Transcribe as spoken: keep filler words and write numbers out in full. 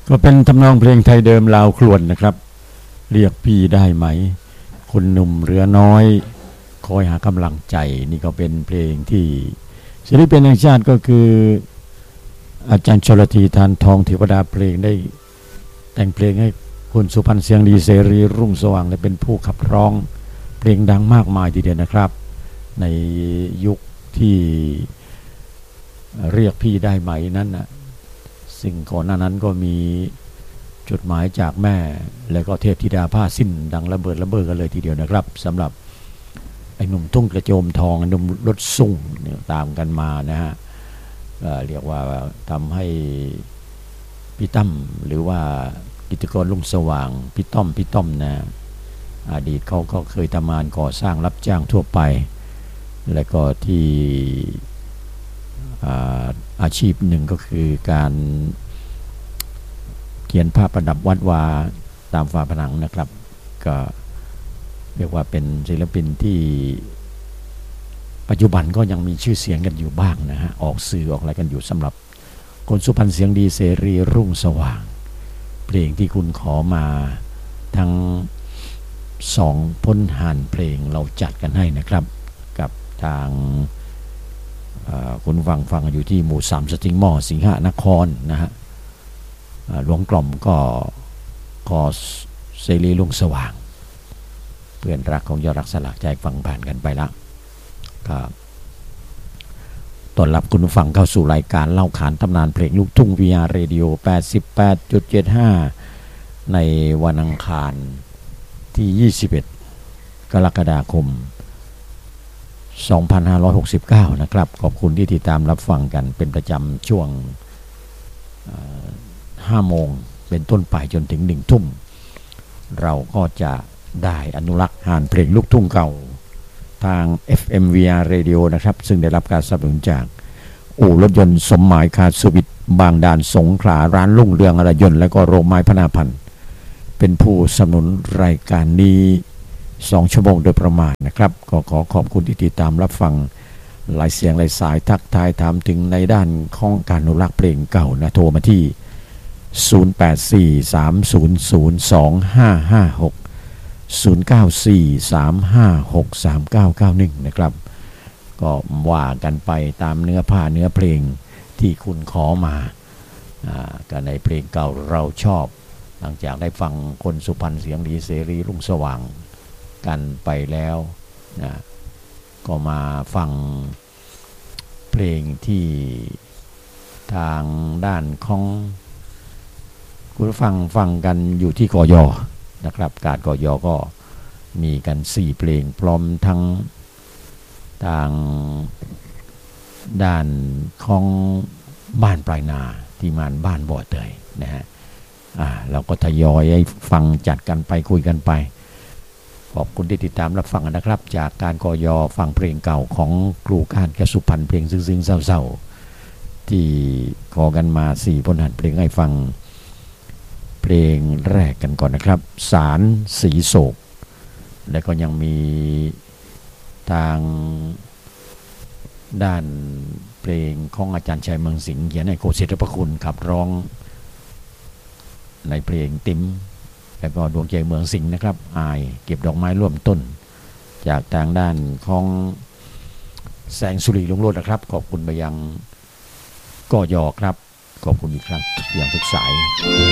ก็เป็นทำนองเพลงไทยเดิมลาวครวญนะครับเรียกพี่ได้ไหมคนหนุ่มเรือน้อยคอยหากำลังใจนี่ก็เป็นเพลงที่ศิลปินแห่งชาติก็คืออาจารย์ชลธีทานทองเทวดาเพลงได้แต่งเพลงให้คุณสุพรรณเสียงดีเสรีรุ่งสว่างและเป็นผู้ขับร้องเพลงดังมากมายทีเดียวนะครับในยุคที่เรียกพี่ได้ไหมนั้นนะสิ่งก่อนหน้านั้นก็มีจดหมายจากแม่แล้วก็เทพธิดาผ้าสิ้นดังระเบิดระเบ้อกันเลยทีเดียวนะครับสำหรับไอ้หนุ่มทุ่งกระโจมทองไอ้หนุ่มรถสุ่งตามกันมานะฮะเรียกว่าทำให้พี่ตั้มหรือว่ากิตติกรรุ่งสว่างพี่ต้อมพี่ต้อมนะอดีตเขาก็เคยทำงานก่อสร้างรับจ้างทั่วไปและก็ที่อาอาชีพหนึ่งก็คือการเขียนภาพประดับวัดวาตามฝาผนังนะครับก็เรียกว่าเป็นศิลปินที่ปัจจุบันก็ยังมีชื่อเสียงกันอยู่บ้างนะฮะออกสื่อออกอะไรกันอยู่สำหรับคนสุพรรณเสียงดีเสรีรุ่งสว่างเพลงที่คุณขอมาทั้งสองพ้นหานเพลงเราจัดกันให้นะครับกับทางคุณฟังฟังอยู่ที่หมู่สามสติงหม้อสิงหนครนะฮะหลวงกล่อมก็ขอเสรีรุ่งสว่างเพื่อนรักของยอดรักสลักใจฟังผ่านกันไปละครับต้อนรับคุณฟังเข้าสู่รายการเล่าขานตำนานเพลงลูกทุ่ง วี อาร์ Radio แปดสิบแปดจุดเจ็ดห้า ในวันอังคารที่ยี่สิบเอ็ดกรกฎาคมสองพันห้าร้อยหกสิบเก้านะครับขอบคุณที่ติดตามรับฟังกันเป็นประจำช่วงห้าโมงเป็นต้นไปจนถึงหนึ่งทุ่มเราก็จะได้อนุรักษ์หานเพลงลูกทุ่งเก่าทาง เอฟ เอ็ม วี อาร์ Radio นะครับซึ่งได้รับการสนับสนุนจากอู่รถยนต์สมหมายคาร์สวิตบางด่านสงขลาร้านลุ่งเรืองอรยนต์และก็โรงไม้พนาพันธ์เป็นผู้สนับสนุนรายการนี้สองชั่วโมงโดยประมาณนะครับก็ขอขอบคุณที่ติดตามรับฟังหลายเสียงหลายสายทักทายถามถึงในด้านของการอนุรักษ์เพลงเก่านะโทรมาที่ศูนย์ แปด สี่ สาม ศูนย์ ศูนย์ สอง ห้า ห้า หก ศูนย์ เก้า สี่ สาม ห้า หก สาม เก้า เก้า หนึ่งนะครับก็ว่ากันไปตามเนื้อผ้าเนื้อเพลงที่คุณขอมากันในเพลงเก่าเราชอบหลังจากได้ฟังคนสุพรรณเสียงดีเสรีรุ่งสว่างกันไปแล้วนะก็มาฟังเพลงที่ทางด้านของคุณฟังฟังกันอยู่ที่กย.นะครับการกย.ก็มีกันสี่เพลงพร้อมทั้งทางด้านของบ้านปลายนาที่มานบ้านบ่อเตยนะฮะอ่าเราก็ทยอยให้ฟังจัดกันไปคุยกันไปขอบคุณที่ติดตามรับฟังนะครับจากการกย.ฟังเพลงเก่าของครูก้านแกสุพรรณเพลงซึ้งๆเศร้าๆที่ขอกันมาสี่ผลงานเพลงให้ฟังเพลงแรกกันก่อนนะครับสารสีโศกและก็ยังมีทางด้านเพลงของอาจารย์ชัยเมืองสิงห์เขียนให้โกศิษฐประคุณขับร้องในเพลงติ๋มแล้วก็ดวงใจเมืองสิงห์นะครับอายเก็บดอกไม้ร่วมต้นจากทางด้านของแสงสุรีลุงโรจน์นะครับขอบคุณไปยังกย.ครับขอบคุณอีกครั้งทุกอย่างทุกสาย